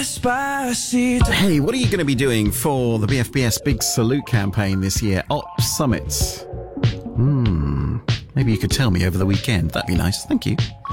Hey, what are you going to be doing for the BFBS Big Salute campaign this year? Op Summits. Maybe you could tell me over the weekend. That'd be nice. Thank you.